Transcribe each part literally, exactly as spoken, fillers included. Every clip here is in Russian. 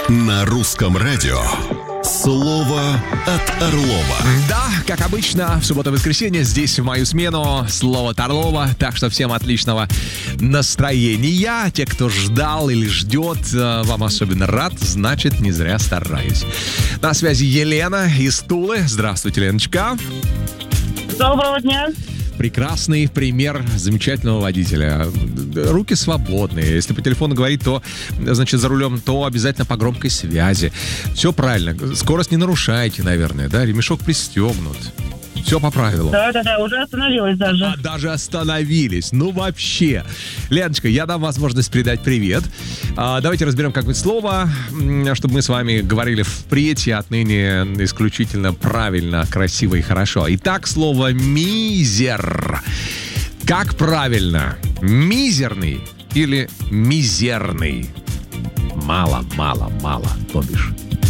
На русском радио слово от Орлова. Да, как обычно, в субботу и воскресенье здесь в мою смену слово от Орлова. Так что всем отличного настроения. Те, кто ждал или ждет, вам особенно рад, значит, не зря стараюсь. На связи Елена из Тулы. Здравствуйте, Леночка. Доброго дня. Прекрасный пример замечательного водителя. Руки свободные. Если по телефону говорить, то, значит, за рулем, то обязательно по громкой связи. Все правильно. Скорость не нарушайте, наверное, да? Ремешок пристегнут. Все по правилам. Да-да-да, уже остановилась даже. А, даже остановились. Ну, вообще. Леночка, я дам возможность передать привет. А, давайте разберем какое-то слово, чтобы мы с вами говорили впредь и отныне исключительно правильно, красиво и хорошо. Итак, слово «мизер». Как правильно? Мизерный или мизерный? Мало, мало, мало, то бишь.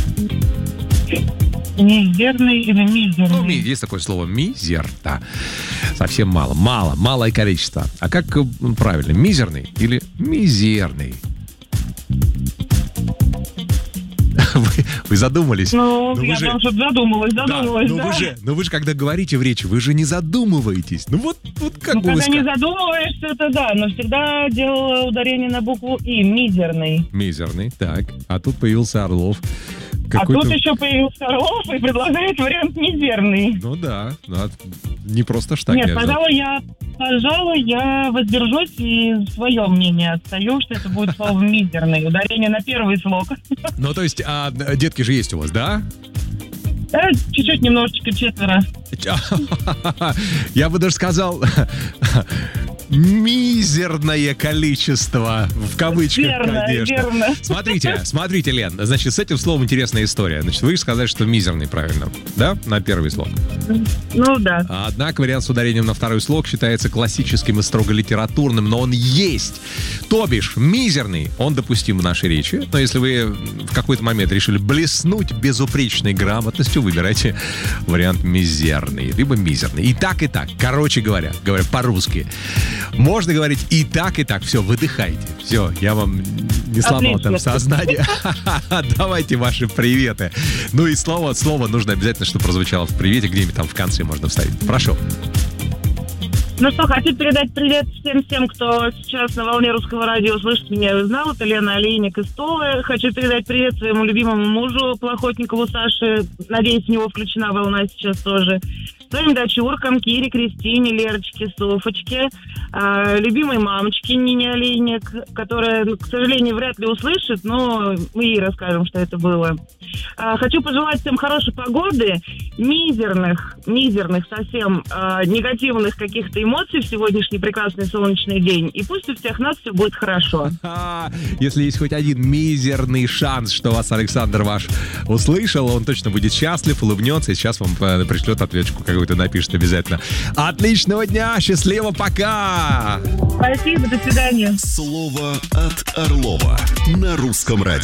Мизерный или мизерный? Ну, есть такое слово «мизер», да. Совсем мало. Мало, малое количество. А как правильно? Мизерный или мизерный? Вы, вы задумались? Ну, ну я же... там что-то задумалась, задумалась, да. да. Ну, вы же, ну вы же, когда говорите в речи, вы же не задумываетесь. Ну вот, вот как ну, бы вы когда сказали. не задумываешься, это да, но всегда делала ударение на букву «и». Мизерный. Мизерный, так. А тут появился Орлов. Какой-то... А тут еще появился Орлов и предлагает вариант мизерный. Ну да, да. Не просто штаг. Нет, пожалуй, я, пожалуй, я воздержусь и свое мнение отстаю, что это будет слово «мизерный». Ударение на первый слог. Ну, то есть, а, детки же есть у вас, да? Да, чуть-чуть, немножечко, четверо. Я бы даже сказал... мизерное количество, в кавычках, верно, конечно. Верно. Смотрите, смотрите, Лен, значит, с этим словом интересная история. Значит, вы сказали, что мизерный, правильно, да, на первый слог? Ну, да. Однако вариант с ударением на второй слог считается классическим и строго литературным, но он есть. То бишь, мизерный, он допустим в нашей речи, но если вы в какой-то момент решили блеснуть безупречной грамотностью, выбирайте вариант мизерный, либо мизерный. И так, и так. Короче говоря, говоря по-русски, можно говорить и так, и так. Все, выдыхайте. Все, я вам не сломал там сознание. Давайте ваши приветы. Ну и слово, слово нужно обязательно, чтобы прозвучало в привете, где-нибудь там в конце можно вставить. Прошу. Ну что, хочу передать привет всем тем, кто сейчас на волне русского радио слышит меня и узнал. Это Лена Олейник из Тулы. Хочу передать привет своему любимому мужу, Плохотникову Саше. Надеюсь, в него включена волна сейчас тоже. Своим дочуркам, Кире, Кристине, Лерочке, Софочке, э, любимой мамочке Нине Олейник, которая, ну, к сожалению, вряд ли услышит, но мы ей расскажем, что это было. Э, хочу пожелать всем хорошей погоды, мизерных, мизерных совсем э, негативных каких-то эмоций в сегодняшний прекрасный солнечный день. И пусть у всех нас все будет хорошо. Если есть хоть один мизерный шанс, что вас Александр ваш услышал, он точно будет счастлив, улыбнется и сейчас вам пришлет ответочку, какую-то напишет обязательно. Отличного дня, счастливо, пока! Спасибо, до свидания. Слово от Орлова на русском радио.